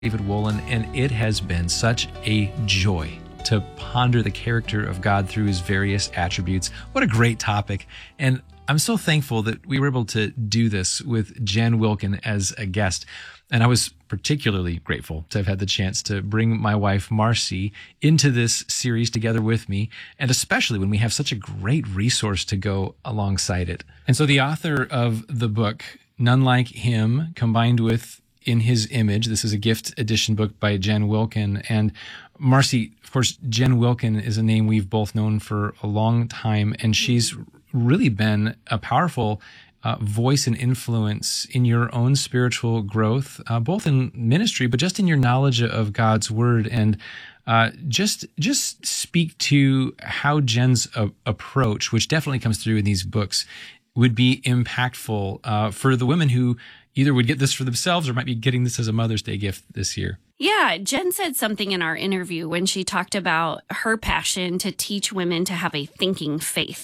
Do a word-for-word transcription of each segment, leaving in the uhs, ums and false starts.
David Wolin, and it has been such a joy to ponder the character of God through his various attributes. What a great topic. And I'm so thankful that we were able to do this with Jen Wilkin as a guest. And I was particularly grateful to have had the chance to bring my wife, Marcy, into this series together with me, and especially when we have such a great resource to go alongside it. And so the author of the book, None Like Him, combined with In His Image, this is a gift edition book by Jen Wilkin. And Marcy, of course, Jen Wilkin is a name we've both known for a long time, and she's really been a powerful uh, voice and influence in your own spiritual growth, uh, both in ministry, but just in your knowledge of God's Word. And uh, just just speak to how Jen's uh, approach, which definitely comes through in these books, would be impactful uh, for the women who either would get this for themselves or might be getting this as a Mother's Day gift this year. Yeah, Jen said something in our interview when she talked about her passion to teach women to have a thinking faith.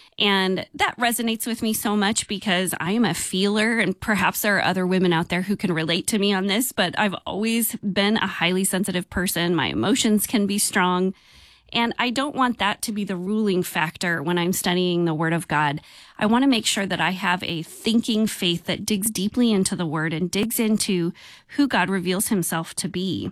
And that resonates with me so much because I am a feeler, and perhaps there are other women out there who can relate to me on this, but I've always been a highly sensitive person. My emotions can be strong. And I don't want that to be the ruling factor when I'm studying the Word of God. I want to make sure that I have a thinking faith that digs deeply into the Word and digs into who God reveals himself to be.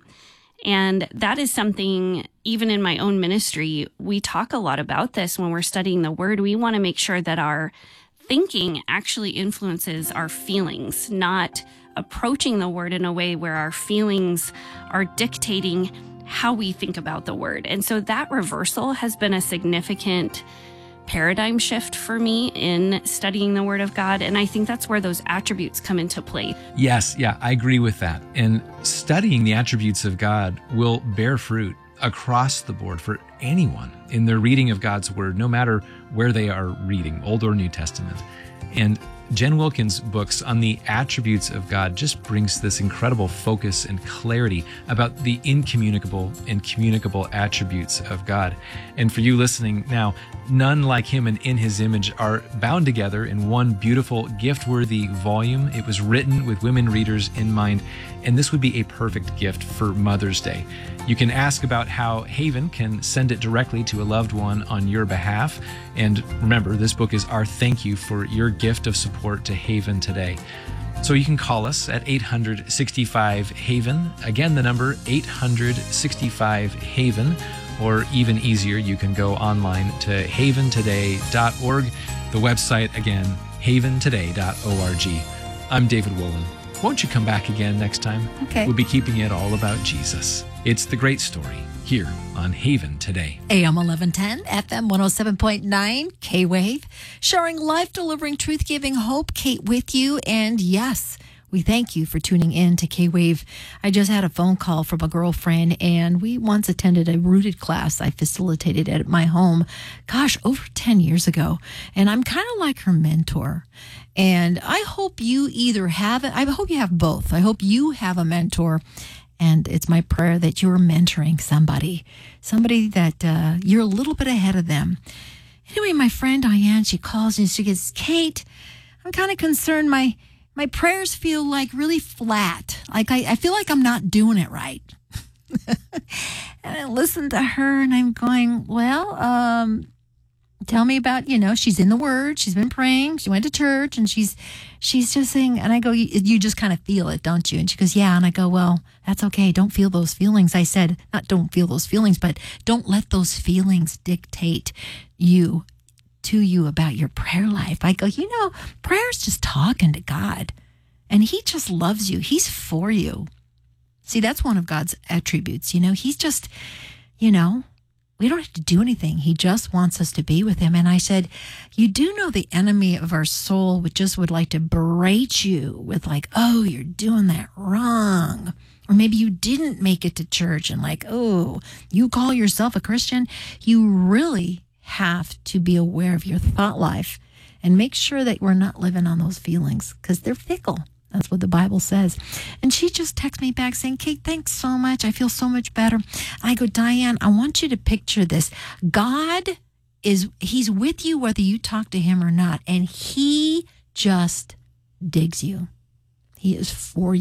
And that is something, even in my own ministry, we talk a lot about this when we're studying the Word. We want to make sure that our thinking actually influences our feelings, not approaching the Word in a way where our feelings are dictating how we think about the Word. And so that reversal has been a significant paradigm shift for me in studying the Word of God. And I think that's where those attributes come into play. Yes, yeah, I agree with that. And studying the attributes of God will bear fruit across the board for anyone in their reading of God's Word, no matter where they are reading, Old or New Testament. And Jen Wilkin's books on the attributes of God just brings this incredible focus and clarity about the incommunicable and communicable attributes of God. And for you listening now, None Like Him and In His Image are bound together in one beautiful, gift-worthy volume. It was written with women readers in mind, and this would be a perfect gift for Mother's Day. You can ask about how Haven can send it directly to a loved one on your behalf. And remember, this book is our thank you for your gift of support to Haven today. So you can call us at eight hundred sixty-five Haven. Again, the number eight hundred sixty-five Haven. Or even easier, you can go online to haven today dot org. The website, again, haven today dot org. I'm David Wolin. Won't you come back again next time? Okay. We'll be keeping it all about Jesus. It's the great story here on Haven Today. A M eleven ten, F M one oh seven point nine, K-Wave. Sharing life, delivering truth, giving hope. Kate with you. And yes, we thank you for tuning in to K-Wave. I just had a phone call from a girlfriend, and we once attended a rooted class I facilitated at my home, gosh, over ten years ago. And I'm kind of like her mentor. And I hope you either have it, I hope you have both. I hope you have a mentor. And it's my prayer that you're mentoring somebody, somebody that uh, you're a little bit ahead of them. Anyway, my friend Diane, she calls and she goes, Kate, I'm kind of concerned. My My prayers feel like really flat. Like I, I feel like I'm not doing it right. And I listen to her and I'm going, well, um, tell me about, you know, she's in the Word. She's been praying. She went to church and she's, she's just saying, and I go, you, you just kind of feel it, don't you? And she goes, yeah. And I go, well, that's okay. Don't feel those feelings. I said, not don't feel those feelings, but don't let those feelings dictate you. to you about your prayer life. I go, you know, prayer's just talking to God, and he just loves you. He's for you. See, that's one of God's attributes. You know, he's just, you know, we don't have to do anything. He just wants us to be with him. And I said, you do know the enemy of our soul would just would like to berate you with like, oh, you're doing that wrong. Or maybe you didn't make it to church and like, oh, you call yourself a Christian. You really have to be aware of your thought life and make sure that we're not living on those feelings because they're fickle. That's what the Bible says. And she just texted me back saying, Kate, thanks so much. I feel so much better. I go, Diane, I want you to picture this. God is, he's with you whether you talk to him or not. And he just digs you. He is for you.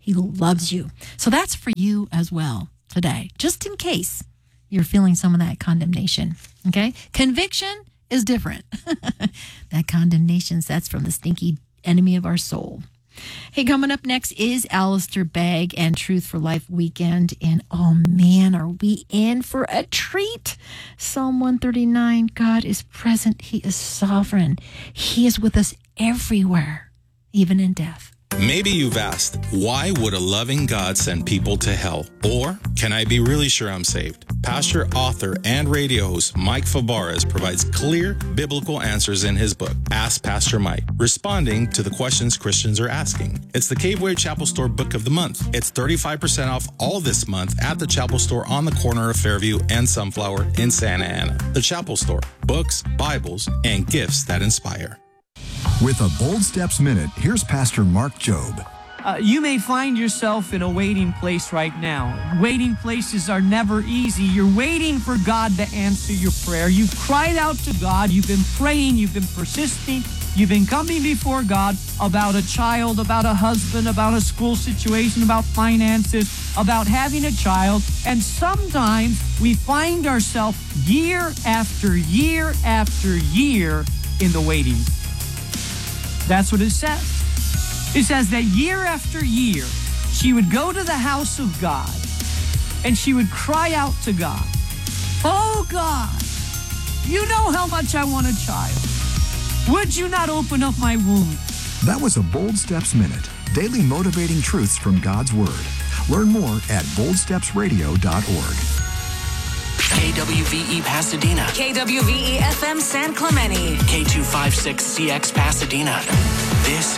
He loves you. So that's for you as well today, just in case you're feeling some of that condemnation. Okay? Conviction is different. That condemnation, that's from the stinky enemy of our soul. Hey, coming up next is Alistair Begg and Truth for Life Weekend. And oh man, are we in for a treat? Psalm one thirty-nine, God is present. He is sovereign. He is with us everywhere, even in death. Maybe you've asked, why would a loving God send people to hell? Or, can I be really sure I'm saved? Pastor, author, and radio host Mike Fabarez provides clear biblical answers in his book, Ask Pastor Mike, responding to the questions Christians are asking. It's the Cave Wave Chapel Store Book of the Month. It's thirty-five percent off all this month at the Chapel Store on the corner of Fairview and Sunflower in Santa Ana. The Chapel Store, books, Bibles, and gifts that inspire. With a Bold Steps Minute, here's Pastor Mark Jobe. Uh, you may find yourself in a waiting place right now. Waiting places are never easy. You're waiting for God to answer your prayer. You've cried out to God. You've been praying. You've been persisting. You've been coming before God about a child, about a husband, about a school situation, about finances, about having a child. And sometimes we find ourselves year after year after year in the waiting. That's what it says. It says that year after year, she would go to the house of God and she would cry out to God, "Oh God, you know how much I want a child. Would you not open up my womb?" That was a Bold Steps Minute, daily motivating truths from God's Word. Learn more at bold steps radio dot org. K W V E Pasadena. K W V E F M San Clemente. K two fifty-six C X Pasadena. This